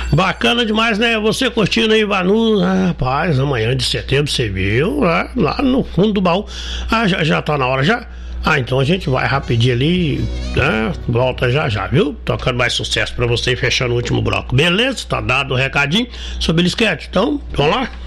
Bacana demais, né? Você curtindo aí, Vanu. Rapaz, amanhã de setembro, você viu? Lá no fundo do baú. Já tá na hora já? Então a gente vai rapidinho ali, né? Volta já, viu? Tocando mais sucesso pra você e fechando o último bloco. Beleza? Tá dado o recadinho sobre o esquete. Então, vamos lá?